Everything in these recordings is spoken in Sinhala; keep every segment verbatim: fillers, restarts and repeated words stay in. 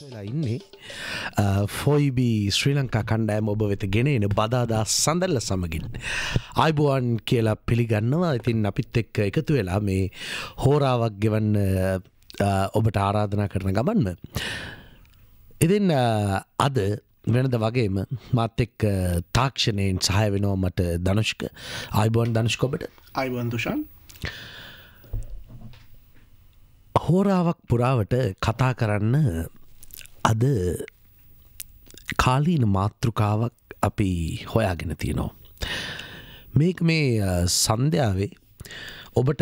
වෙලා ඉන්නේ ෆොයිබි ශ්‍රී ලංකා කණ්ඩායම ඔබ වෙත ගෙනෙන බදාදා සඳල්ල සමගින් ආයිබෝවන් කියලා පිළිගන්නවා. ඉතින් අපිත් එක්ක එකතු වෙලා මේ හෝරාවක් ගෙවන්න ඔබට ආරාධනා කරන ගමන්ම ඉතින් අද වෙනද වගේම මාත් එක්ක තාක්ෂණයෙන් සහාය වෙනවා මට ධනුෂ්ක. ආයිබෝවන් ධනුෂ්ක ඔබට. ආයිබෝවන් දුෂාන්. හෝරාවක් පුරාවට කතා කරන්න අද කාලීන මාතෘකාවක් අපි හොයාගෙන තියෙනවා. මේක මේ සන්ධ්‍යාවේ ඔබට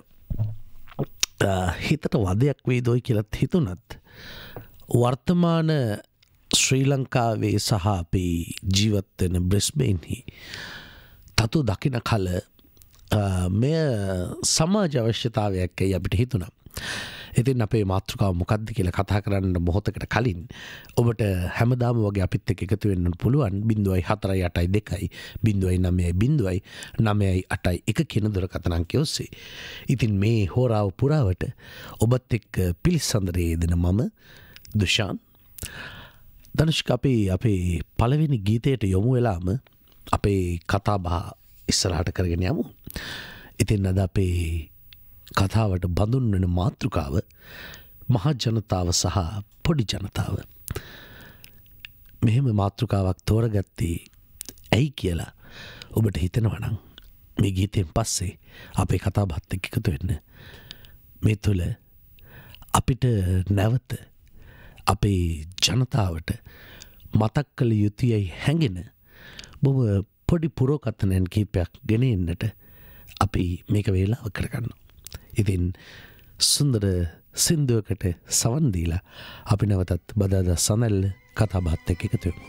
හිතට වදයක් වේදෝයි කියලත් හිතුනත් වර්තමාන ශ්‍රී ලංකාවේ සහ අපි ජීවත්වෙන බ්‍රිස්බේන්හි තතු දකින කල මෙය සමාජ අවශ්‍යතාවයක් ඇයි අපිට හිතුනම්. ඉතින් අපේ මාතෘකාව මොකක්ද කියලා කතා කරන්න මොහොතකට කලින් ඔබට හැමදාම වගේ අපිත් එක්ක එකතු වෙන්න පුළුවන් බිංදුවයි හතරයි අටයි දෙකයි බිංදුවයි නවයයි බිංදුවයි නවයයි අටයි එක කියන දුරකථන අංකය ඔස්සේ. ඉතින් මේ හෝරාව පුරාවට ඔබත් එක්ක පිළිසඳරේ යෙදෙන මම දුෂාන්. ධනුෂ්ක අපේ අපේ පළවෙනි ගීතයට යොමු වෙලාම අපේ කතා බහ ඉස්සරහට කරගෙන යමු. ඉතින් අද අපේ කතාවට බඳුන් වෙන මාතෘකාව මහා ජනතාව සහ පොඩි ජනතාව. මෙහෙම මාතෘකාවක් තෝරගත්තේ ඇයි කියලා ඔබට හිතෙනවා නම් මේ ගීතයෙන් පස්සේ අපේ කතා බහත් එක්ක එකතු වෙන්න. මේ තුළ අපිට නැවත අපේ ජනතාවට මතක් කළ යුතුයයි හැඟෙන බොහොම පොඩි පුරෝකථනයන් කීපයක් ගෙන එන්නට අපි මේක වේලාව කරගන්නවා. ඉතින් සුන්දර සින්දුවකට සවන් දීලා අපි නැවතත් බදාදා සඳල්ල කතා බහත් එක්ක එකතු වෙමු.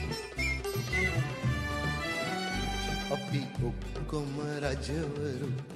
අපි ඔක්කොම රජවරු